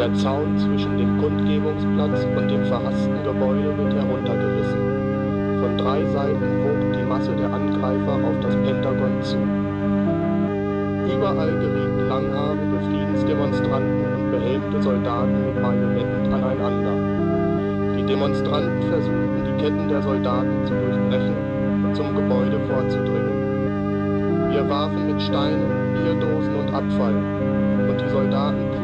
Der Zaun zwischen dem Kundgebungsplatz und dem verhassten Gebäude wird heruntergerissen. Von 3 Seiten wogt die Masse der Angreifer auf das Pentagon zu. Überall gerieten langhaarige Friedensdemonstranten und behelmte Soldaten mit Bajonetten aneinander. Die Demonstranten versuchten, die Ketten der Soldaten zu durchbrechen und zum Gebäude vorzudringen. Wir warfen mit Steinen, Bierdosen und Abfall, und die Soldaten